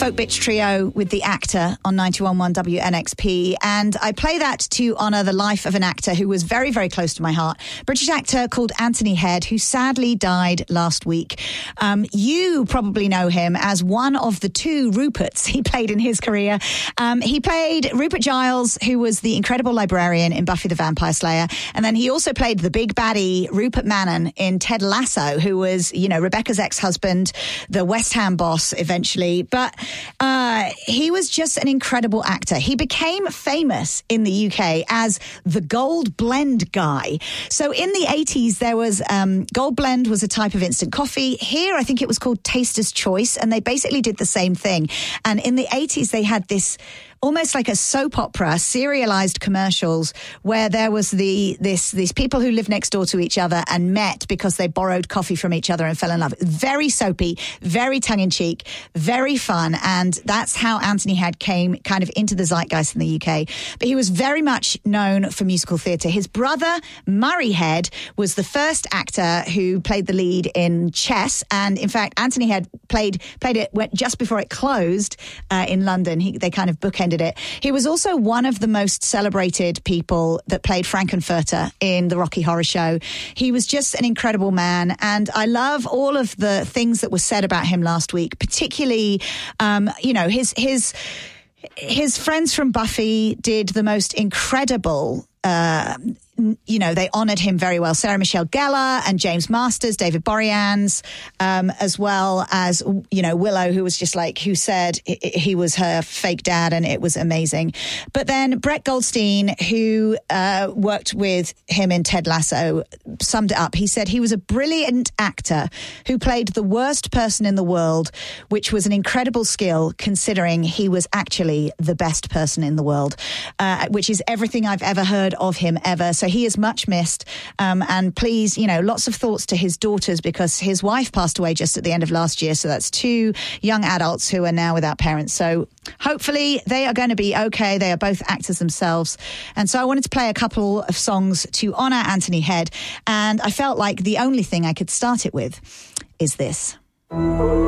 Folk Bitch Trio with The Actor on 91.1 WNXP, and I play that to honour the life of an actor who was very, very close to my heart. British actor called Anthony Head, who sadly died last week. You probably know him as one of the two Ruperts he played in his career. He played Rupert Giles, who was the incredible librarian in Buffy the Vampire Slayer, and then he also played the big baddie Rupert Mannon in Ted Lasso, who was, you know, Rebecca's ex-husband, the West Ham boss eventually. But he was just an incredible actor. He became famous in the UK as the Gold Blend guy. So in the 80s, there was Gold Blend was a type of instant coffee. Here, I think it was called Taster's Choice, and they basically did the same thing. And in the 80s, they had this almost like a soap opera, serialized commercials where there was these people who lived next door to each other and met because they borrowed coffee from each other and fell in love. Very soapy, very tongue-in-cheek, very fun, and that's how Anthony Head came kind of into the zeitgeist in the UK. But he was very much known for musical theatre. His brother, Murray Head, was the first actor who played the lead in Chess, and in fact, Anthony Head played it just before it closed in London. They kind of bookended it. He was also one of the most celebrated people that played Frankenfurter in the Rocky Horror Show. He was just an incredible man, and I love all of the things that were said about him last week, particularly, his friends from Buffy did the most incredible they honoured him very well. Sarah Michelle Gellar and James Masters, David Boreanaz, as well as, Willow, who said he was her fake dad, and it was amazing. But then Brett Goldstein, who worked with him in Ted Lasso, summed it up. He said he was a brilliant actor who played the worst person in the world, which was an incredible skill considering he was actually the best person in the world, which is everything I've ever heard of him ever. So he is much missed. And please, lots of thoughts to his daughters, because his wife passed away just at the end of last year. So that's two young adults who are now without parents. So hopefully they are going to be okay. They are both actors themselves. And so I wanted to play a couple of songs to honour Anthony Head. And I felt like the only thing I could start it with is this.